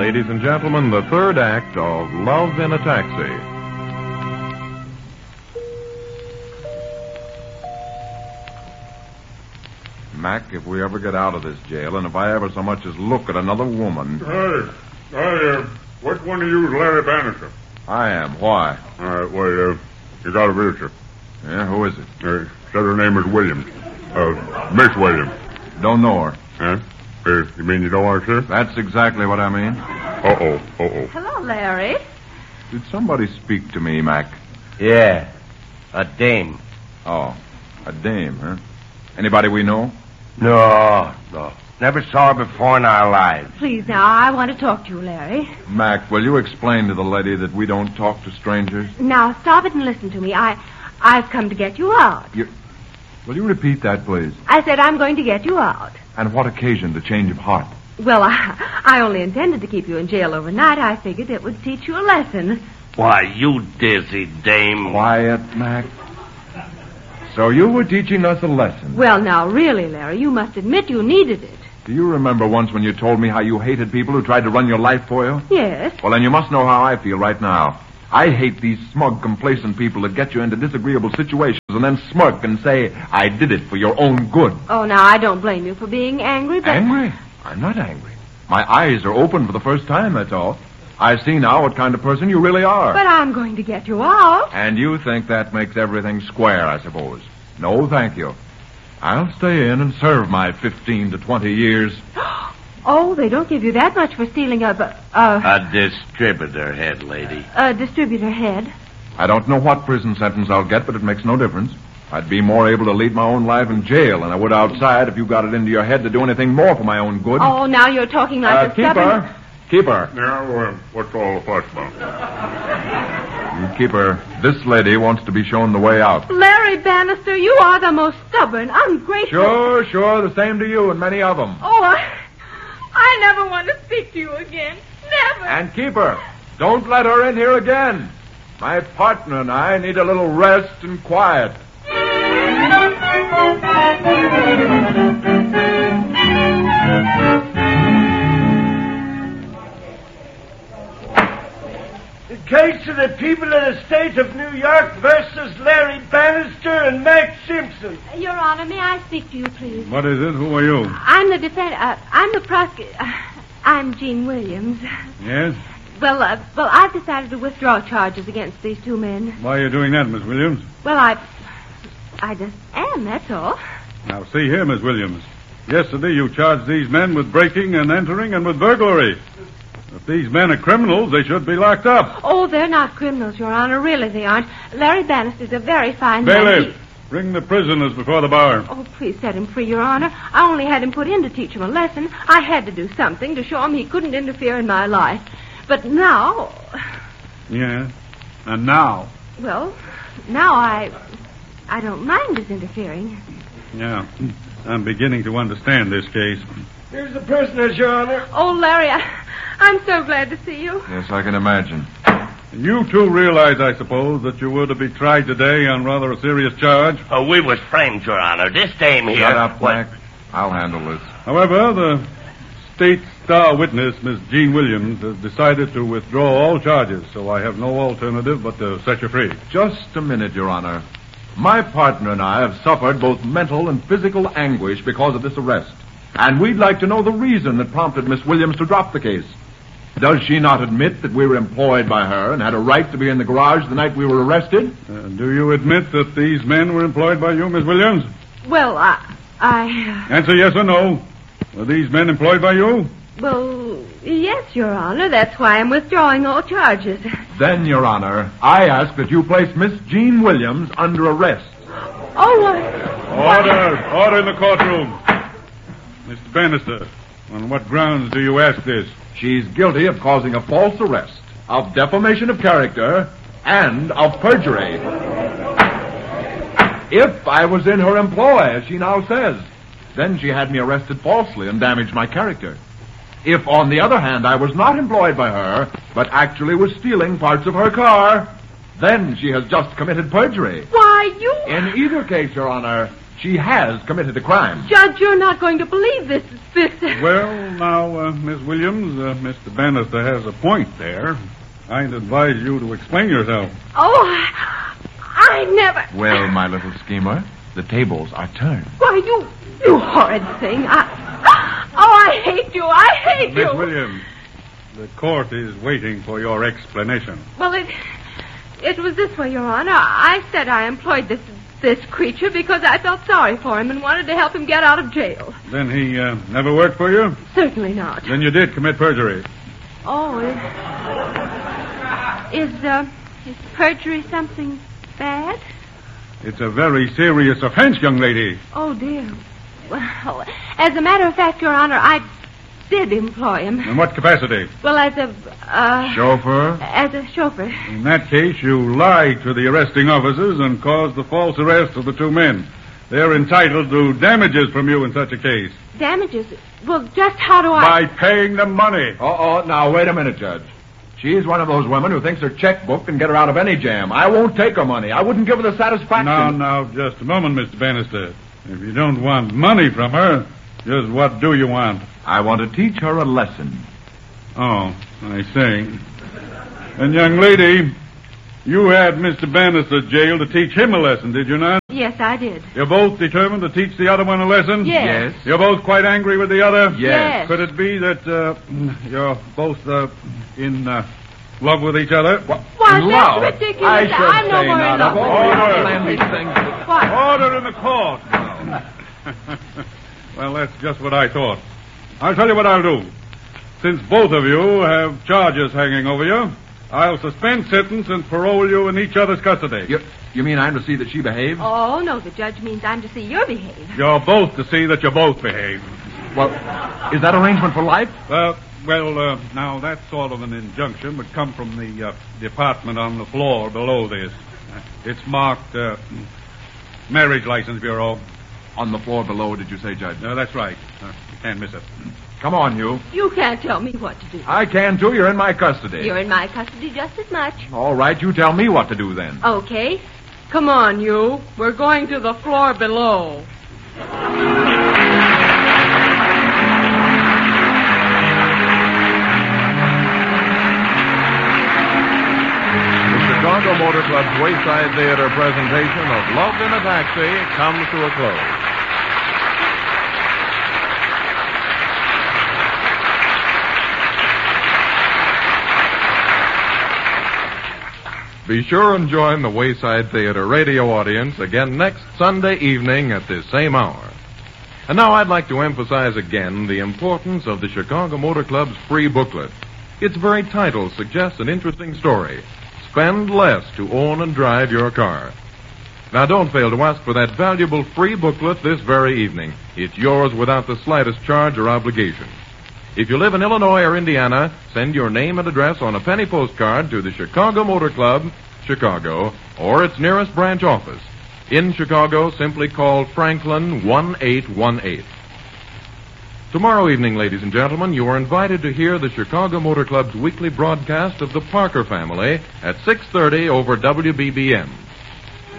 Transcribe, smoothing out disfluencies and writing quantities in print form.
ladies and gentlemen, the third act of Love in a Taxi. Mac, if we ever get out of this jail, and if I ever so much as look at another woman... Hey, which one of you is Larry Bannister? I am. Why? You got a visitor. Yeah, who is it? Said her name is Williams. Miss Williams. Don't know her. Huh? You mean you don't want to see her? That's exactly what I mean. Uh-oh. Hello, Larry. Did somebody speak to me, Mac? Yeah, a dame. Oh, a dame, huh? Anybody we know? No. Never saw her before in our lives. Please, now, I want to talk to you, Larry. Mac, will you explain to the lady that we don't talk to strangers? Now, stop it and listen to me. I've come to get you out. Will you repeat that, please? I said I'm going to get you out. And what occasioned the change of heart? Well, I only intended to keep you in jail overnight. I figured it would teach you a lesson. Why, you dizzy dame. Quiet, Mac. So you were teaching us a lesson. Well, now, really, Larry, you must admit you needed it. Do you remember once when you told me how you hated people who tried to run your life for you? Yes. Well, then you must know how I feel right now. I hate these smug, complacent people that get you into disagreeable situations and then smirk and say, I did it for your own good. Oh, now, I don't blame you for being angry, but... Angry? I'm not angry. My eyes are open for the first time, that's all. I see now what kind of person you really are. But I'm going to get you out. And you think that makes everything square, I suppose. No, thank you. I'll stay in and serve my 15 to 20 years. Oh, they don't give you that much for stealing A distributor head, lady. a distributor head. I don't know what prison sentence I'll get, but it makes no difference. I'd be more able to lead my own life in jail than I would outside if you got it into your head to do anything more for my own good. Oh, now you're talking like a stubborn... Keeper. Yeah, what's all the fuss about? Keeper, this lady wants to be shown the way out. Larry Bannister, you are the most stubborn, ungrateful... Sure, the same to you and many of them. Oh, I never want to speak to you again. Never. And Keeper, don't let her in here again. My partner and I need a little rest and quiet. The case of the people of the state of New York versus Larry Bannister and Mac Simpson. Your Honor, may I speak to you, please? What is it? Who are you? I'm the I'm the prosecutor. I'm Jean Williams. Yes? Well, I've decided to withdraw charges against these two men. Why are you doing that, Miss Williams? Well, I just am, that's all. Now, see here, Miss Williams. Yesterday you charged these men with breaking and entering and with burglary. If these men are criminals, they should be locked up. Oh, they're not criminals, Your Honor. Really, they aren't. Larry Bannister's a very fine man. Bailiff, bring the prisoners before the bar. Oh, please set him free, Your Honor. I only had him put in to teach him a lesson. I had to do something to show him he couldn't interfere in my life. But now... Yeah, and now? Well, now I don't mind his interfering. Yeah, I'm beginning to understand this case. Here's the prisoners, Your Honor. Oh, Larry, I'm so glad to see you. Yes, I can imagine. You two realize, I suppose, that you were to be tried today on rather a serious charge. Oh, we was framed, Your Honor. This dame here... Shut up, Mac. I'll handle this. However, the state star witness, Miss Jean Williams, has decided to withdraw all charges, so I have no alternative but to set you free. Just a minute, Your Honor. My partner and I have suffered both mental and physical anguish because of this arrest. And we'd like to know the reason that prompted Miss Williams to drop the case. Does she not admit that we were employed by her and had a right to be in the garage the night we were arrested? Do you admit that these men were employed by you, Miss Williams? Well, I... Answer yes or no. Were these men employed by you? Well, yes, Your Honor. That's why I'm withdrawing all charges. Then, Your Honor, I ask that you place Miss Jean Williams under arrest. Oh, Order in the courtroom. Mr. Bannister, on what grounds do you ask this? She's guilty of causing a false arrest, of defamation of character, and of perjury. If I was in her employ, as she now says, then she had me arrested falsely and damaged my character. If, on the other hand, I was not employed by her, but actually was stealing parts of her car, then she has just committed perjury. why, you... In either case, Your Honor, She has committed a crime. Judge, you're not going to believe this. Well, now, Miss Williams, Mr. Bannister has a point there. I'd advise you to explain yourself. Oh, I never... Well, my little schemer, the tables are turned. Why, you horrid thing. I hate you. I hate you. Miss Williams, the court is waiting for your explanation. Well, it was this way, Your Honor. I said I employed this creature because I felt sorry for him and wanted to help him get out of jail. Then he never worked for you? Certainly not. Then you did commit perjury. Oh, is perjury something bad? It's a very serious offense, young lady. Oh, dear. Well, as a matter of fact, Your Honor, I did employ him. In what capacity? Well, as a, Chauffeur? As a chauffeur. In that case, you lied to the arresting officers and caused the false arrest of the two men. They're entitled to damages from you in such a case. Damages? Well, just how do I... By paying them money. Now, wait a minute, Judge. She's one of those women who thinks her checkbook can get her out of any jam. I won't take her money. I wouldn't give her the satisfaction. Now, just a moment, Mr. Bannister. If you don't want money from her, just what do you want? I want to teach her a lesson. Oh, I see. And, young lady, you had Mr. Bannister jailed to teach him a lesson, did you not? Yes, I did. You're both determined to teach the other one a lesson? Yes. You're both quite angry with the other? Yes. Could it be that you're both in love with each other? Why, In that's love? ridiculous. I should I'm no say more not. in love Of with all you. Order. plan these things. What? Order in the court. Well, that's just what I thought. I'll tell you what I'll do. Since both of you have charges hanging over you, I'll suspend sentence and parole you in each other's custody. You mean I'm to see that she behaves? Oh, no, the judge means I'm to see your behavior. You're both to see that you both behave. Well, is that arrangement for life? Now that sort of an injunction would come from the department on the floor below this. It's marked Marriage License Bureau. On the floor below, did you say, Judge? That's right. You can't miss it. Come on, you. You can't tell me what to do. I can, too. You're in my custody. You're in my custody just as much. All right, you tell me what to do then. Okay. Come on, you. We're going to the floor below. Chicago Motor Club's Wayside Theater presentation of Love in a Taxi comes to a close. Be sure and join the Wayside Theater radio audience again next Sunday evening at this same hour. And now I'd like to emphasize again the importance of the Chicago Motor Club's free booklet. Its very title suggests an interesting story. Spend less to own and drive your car. Now, don't fail to ask for that valuable free booklet this very evening. It's yours without the slightest charge or obligation. If you live in Illinois or Indiana, send your name and address on a penny postcard to the Chicago Motor Club, Chicago, or its nearest branch office. In Chicago, simply call Franklin 1818. Tomorrow evening, ladies and gentlemen, you are invited to hear the Chicago Motor Club's weekly broadcast of the Parker Family at 6:30 over WBBM.